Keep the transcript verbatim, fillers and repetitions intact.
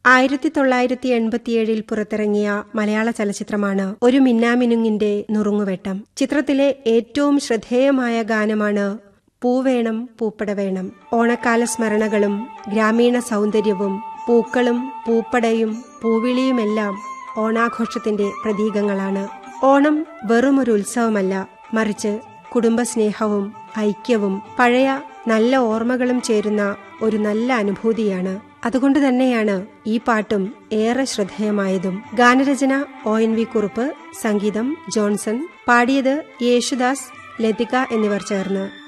ആയിരത്തി തൊള്ളായിരത്തി എൺപത്തിയേഴിൽ പുറത്തിറങ്ങിയ മലയാള ചലച്ചിത്രമാണ് ഒരു മിന്നാമിനുങ്ങിന്റെ നുറുങ്ങുവെട്ടം. ചിത്രത്തിലെ ഏറ്റവും ശ്രദ്ധേയമായ ഗാനമാണ് പൂവേണം പൂപ്പട വേണം. ഓണക്കാല സ്മരണകളും ഗ്രാമീണ സൗന്ദര്യവും പൂക്കളും പൂപ്പടയും പൂവിളിയുമെല്ലാം ഓണാഘോഷത്തിന്റെ പ്രതീകങ്ങളാണ്. ഓണം വെറുമൊരു ഉത്സവമല്ല, മറിച്ച് കുടുംബസ്നേഹവും ഐക്യവും പഴയ നല്ല ഓർമ്മകളും ചേരുന്ന ഒരു നല്ല അനുഭൂതിയാണ്. അതുകൊണ്ട് തന്നെയാണ് ഈ പാട്ടും ഏറെ ശ്രദ്ധേയമായതും. ഗാനരചന ഒ എൻ വി കുറുപ്പ്, സംഗീതം ജോൺസൺ, പാടിയത് യേശുദാസ്, ലതിക എന്നിവർ ചേർന്ന്.